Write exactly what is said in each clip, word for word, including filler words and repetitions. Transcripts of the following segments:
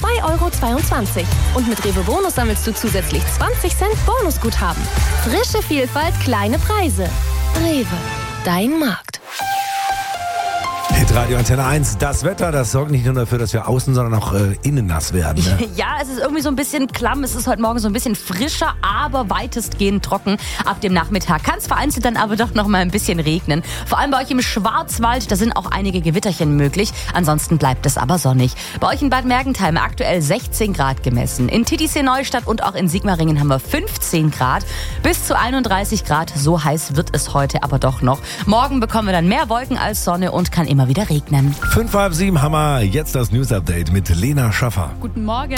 zwei Euro zweiundzwanzig. Und mit Rewe Bonus sammelst du zusätzlich zwanzig Cent Bonusguthaben. Frische Vielfalt, kleine Preise. Rewe, dein Markt. Hitradio Antenne eins, das Wetter, das sorgt nicht nur dafür, dass wir außen, sondern auch äh, innen nass werden. Ne? Ja, es ist irgendwie so ein bisschen klamm. Es ist heute Morgen so ein bisschen frischer, aber weitestgehend trocken. Ab dem Nachmittag kann es vereinzelt dann aber doch noch mal ein bisschen regnen. Vor allem bei euch im Schwarzwald, da sind auch einige Gewitterchen möglich. Ansonsten bleibt es aber sonnig. Bei euch in Bad Mergentheim aktuell sechzehn Grad gemessen. In Titisee-Neustadt und auch in Sigmaringen haben wir fünfzehn Grad. Bis zu einunddreißig Grad, so heiß wird es heute aber doch noch. Morgen bekommen wir dann mehr Wolken als Sonne und kann immer wieder regnen. Fünf halb sieben haben wir jetzt das News-Update mit Lena Schaffer. Guten Morgen.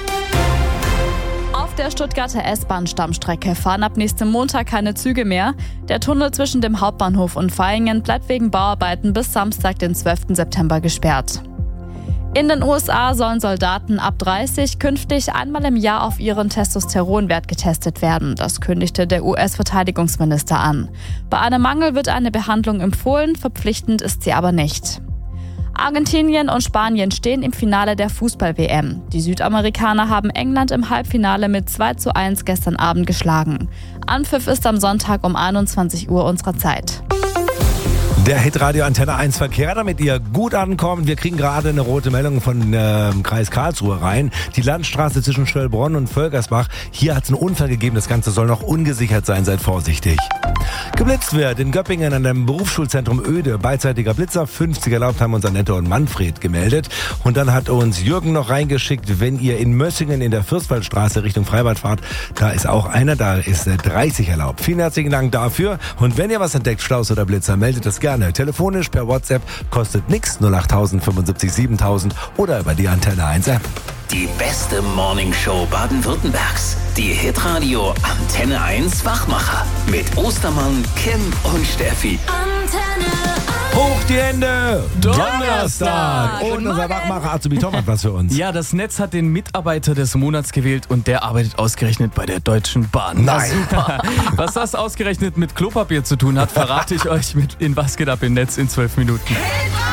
Auf der Stuttgarter S-Bahn-Stammstrecke fahren ab nächstem Montag keine Züge mehr. Der Tunnel zwischen dem Hauptbahnhof und Vaihingen bleibt wegen Bauarbeiten bis Samstag, den zwölften September, gesperrt. In den U S A sollen Soldaten ab dreißig künftig einmal im Jahr auf ihren Testosteronwert getestet werden. Das kündigte der U S-Verteidigungsminister an. Bei einem Mangel wird eine Behandlung empfohlen, verpflichtend ist sie aber nicht. Argentinien und Spanien stehen im Finale der Fußball-W M. Die Südamerikaner haben England im Halbfinale mit zwei zu eins gestern Abend geschlagen. Anpfiff ist am Sonntag um einundzwanzig Uhr unserer Zeit. Der Hitradio Antenne eins Verkehr, damit ihr gut ankommt. Wir kriegen gerade eine rote Meldung von äh, Kreis Karlsruhe rein. Die Landstraße zwischen Schöllbronn und Völkersbach. Hier hat es einen Unfall gegeben. Das Ganze soll noch ungesichert sein. Seid vorsichtig. Geblitzt wird in Göppingen an dem Berufsschulzentrum Oede. Beidseitiger Blitzer, fünfzig erlaubt, haben uns Annette und Manfred gemeldet. Und dann hat uns Jürgen noch reingeschickt, wenn ihr in Mössingen in der Fürstwaldstraße Richtung Freibad fahrt, da ist auch einer, da ist dreißig erlaubt. Vielen herzlichen Dank dafür. Und wenn ihr was entdeckt, Staus oder Blitzer, meldet es gerne. Telefonisch per WhatsApp, kostet nix, null acht null null fünfundsiebzig siebentausend oder über die Antenne eins App. Die beste Morningshow Baden-Württembergs. Die Hitradio Antenne eins Wachmacher. Mit Ostermann, Kim und Steffi. Antenne eins. Hoch die Hände! Donnerstag! Und unser Wachmacher Azubi Tom hat was für uns. Ja, das Netz hat den Mitarbeiter des Monats gewählt und der arbeitet ausgerechnet bei der Deutschen Bahn. Nein. Na super. Was das ausgerechnet mit Klopapier zu tun hat, verrate ich euch mit in Was geht ab im Netz in zwölf Minuten.